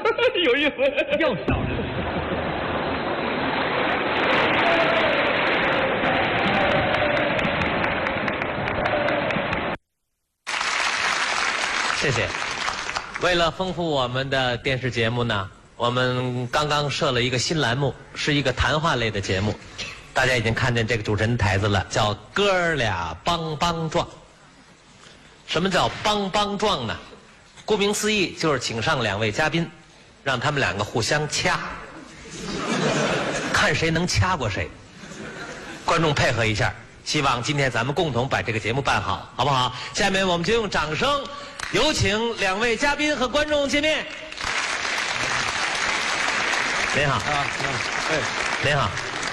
有意思， 又笑了。 谢谢。为了丰富我们的电视节目呢，我们刚刚设了一个新栏目，是一个谈话类的节目。大家已经看见这个主持人台子了，叫哥儿俩帮帮撞。什么叫帮帮撞呢？顾名思义，就是请上2位嘉宾，让他们2个互相掐，看谁能掐过谁。观众配合一下，希望今天咱们共同把这个节目办好，好不好？下面我们就用掌声有请2位嘉宾和观众见面。您好，您好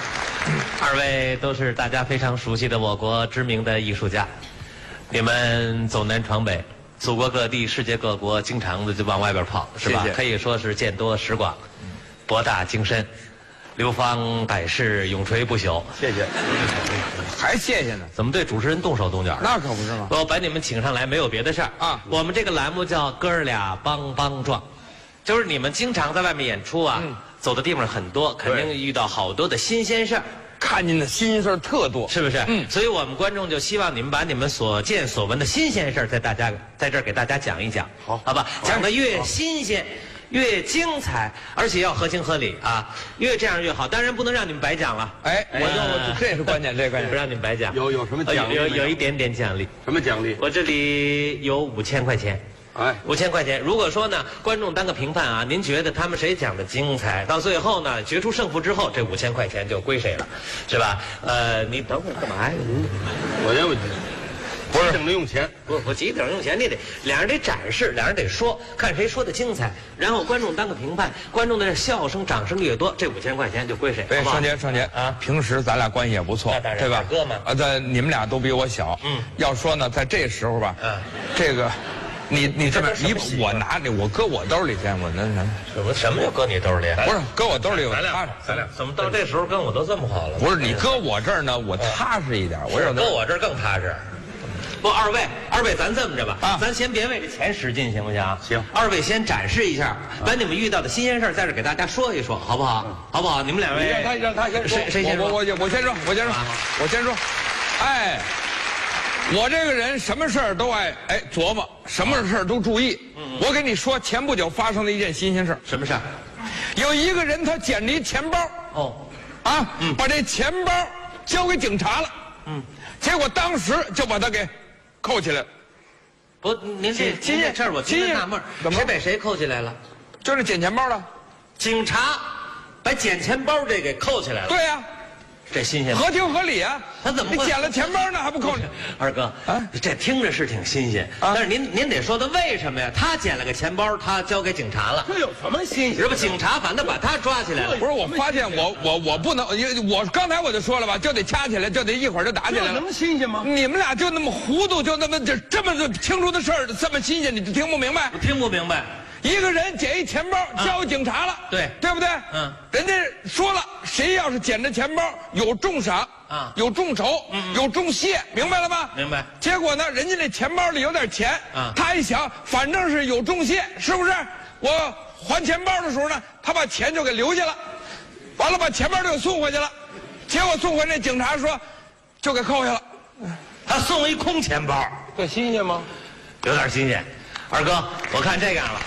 ，2位都是大家非常熟悉的我国知名的艺术家，你们走南闯北，祖国各地、世界各国，经常的就往外边跑，是吧？ 谢谢可以说是见多识广，博大精深，流芳百世，永垂不朽。 谢谢， 还谢谢呢？ 怎么对主持人动手动脚？ 那可不是吗？ 我把你们请上来没有别的事儿啊我们这个栏目叫哥儿俩帮帮撞，就是你们经常在外面演出啊，走的地方很多，肯定遇到好多的新鲜事儿， 看见的新鲜事儿特多。 是不是？所以我们观众就希望你们把你们所见所闻的新鲜事儿在这儿给大家讲一讲，好吧？讲的越新鲜。越精彩，而且要合情合理啊，越这样越好。当然不能让你们白讲了。 哎，这是关键，这关键不让你们白讲。 有什么奖励？ 有一点点奖励。 什么奖励？ 我这里有5000块钱。 哎 ，5000块钱。如果说呢，观众当个评判啊，您觉得他们谁讲的精彩，到最后呢决出胜负之后，这5000块钱就归谁了，是吧？你等会儿干嘛呀？ 我不是等着用钱， 我急等用钱，你得俩人得展示，俩人得说，看谁说的精彩，然后观众当个评判，观众的笑声、掌声越多，这5000块钱就归谁。 对， 好不好双杰啊，平时咱俩关系也不错那当，然对吧？ 哥们你们俩都比我小。要说呢，在这时候吧，这个，你这么我拿着，我搁我兜里先，我那什么就搁你兜里？ 不是搁我兜里， 咱俩怎么到这时候跟我都这么好了？ 不是你搁我这儿呢，我踏实一点。我有搁我这儿更踏实。不，二位，咱这么着吧，咱先别为这钱使劲，行不行？ 行 2位先展示一下，把你们遇到的新鲜事儿在这给大家说一说，好不好？好不好？你们2位， 让他先说， 谁先说？ 我先说。哎，我这个人什么事儿都爱琢磨，什么事儿都注意。我跟你说，前不久发生了一件新鲜事儿。 什么事儿？ 有一个人他捡了一钱包，把这钱包交给警察了，结果当时就把他给扣起来了。 不，您这事儿我听着纳闷儿，谁被谁扣起来了？ 就是捡钱包的。 警察把捡钱包这给扣起来了。 对呀， 这新鲜吗？ 合情合理啊。 他怎么会你捡了钱包呢还不扣你？ 二哥这听着是挺新鲜，但是您得说他为什么呀？他捡了个钱包，他交给警察了， 这有什么新鲜？ 是吧？警察反倒把他抓起来了。 不是，我发现我不能，我刚才我就说了吧，就得掐起来，就得一会儿就打起来了。 能新鲜吗？ 你们俩就那么糊涂，就那么这么清楚的事儿，这么新鲜，你听不明白？ 我听不明白。 一个人捡一钱包交给警察了，对不对？人家说了，谁要是捡着钱包有重赏有重酬，有重谢，明白了吗？ 明白。 结果呢，人家那钱包里有点钱他一想，反正是有重谢，是不是？我还钱包的时候呢，他把钱就给留下了，完了把钱包就给送回去了，结果送回那警察说，就给扣下了。 他送一空钱包， 这新鲜吗？ 有点新鲜。二哥，我看这样了。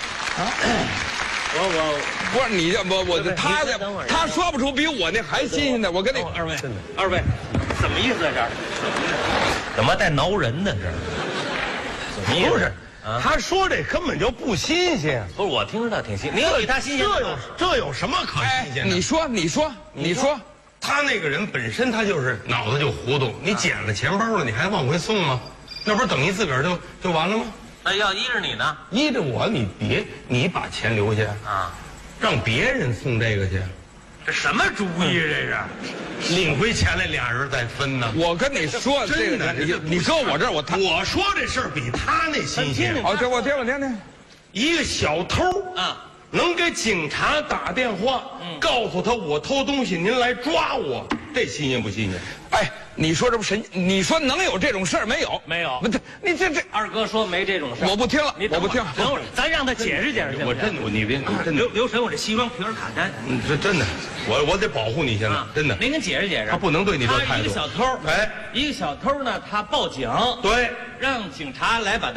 我不是你这他说不出比我那还新鲜的。我跟你二位，怎么意思啊？这怎么带挠人呢？这怎么意思？ 不是，他说这根本就不新鲜。 不是，我听着倒挺新。你有比他新鲜的？ 这有什么可新鲜的？ 你说， 他那个人本身他就是脑子就糊涂。你捡了钱包了，你还往回送吗？那不是等于自个儿就完了吗？ 那要依着你呢？ 依着我，你把钱留下让别人送这个去， 这什么主意？这是领回钱来俩人再分呢。 我跟你说，这个你搁我这儿， 我说这事儿比他那新鲜。 这我听。 一个小偷能给警察打电话，告诉他我偷东西，您来抓我，这新鲜不新鲜？ 哎， 你说这不神？你说能有这种事儿没有？ 没有。 不，你这二哥说没这种事。 我不听了，我不听。 等会儿，咱让他解释解释。 我真的，你别真的。 留神，我这西装皮儿卡衫。 这真的，我得保护你现在，真的。 您给解释解释。 他不能对你这态度。 一个小偷，一个小偷呢，他报警， 对， 让警察来把他